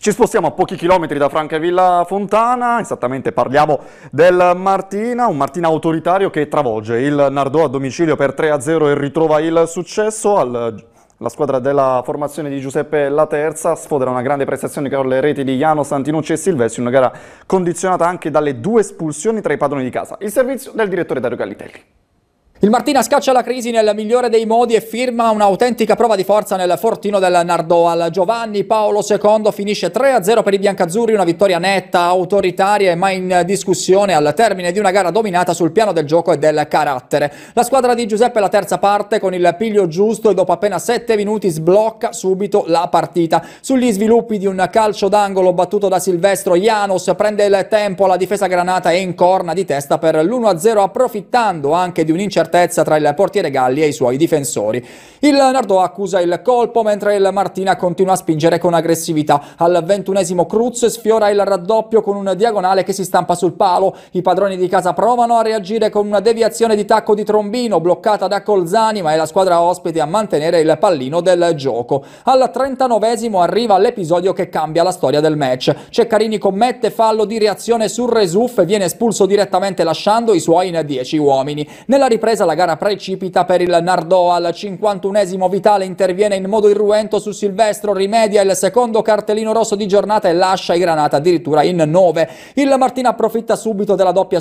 Ci spostiamo a pochi chilometri da Francavilla Fontana, esattamente parliamo del Martina, un Martina autoritario che travolge il Nardò a domicilio per 3-0 e ritrova il successo. La squadra della formazione di Giuseppe Laterza sfodera una grande prestazione con le reti di Janos, Antinucci e Silvestri, una gara condizionata anche dalle 2 espulsioni tra i padroni di casa. Il servizio del direttore Dario Gallitelli. Il Martina scaccia la crisi nel migliore dei modi e firma un'autentica prova di forza nel fortino del Nardò. Al Giovanni Paolo II finisce 3-0 per i biancazzurri, una vittoria netta, autoritaria e mai in discussione al termine di una gara dominata sul piano del gioco e del carattere. La squadra di Giuseppe Laterza parte con il piglio giusto e dopo appena 7 minuti sblocca subito la partita. Sugli sviluppi di un calcio d'angolo battuto da Silvestro, Janos prende il tempo, la difesa granata è in corna di testa per l'1-0, approfittando anche di un'incertezza tra il portiere Galli e i suoi difensori. Il Nardò accusa il colpo mentre il Martina continua a spingere con aggressività. Al 21esimo Cruz sfiora il raddoppio con un diagonale che si stampa sul palo. I padroni di casa provano a reagire con una deviazione di tacco di Trombino bloccata da Colzani, ma è la squadra ospite a mantenere il pallino del gioco. Al 39esimo arriva l'episodio che cambia la storia del match. Ceccarini commette fallo di reazione su Resuf e viene espulso direttamente lasciando i suoi in 10 uomini. Nella ripresa la gara precipita per il Nardò. Al 51esimo Vitale interviene in modo irruento su Silvestro, rimedia il secondo cartellino rosso di giornata e lascia i granata addirittura in 9. Il Martina approfitta subito della doppia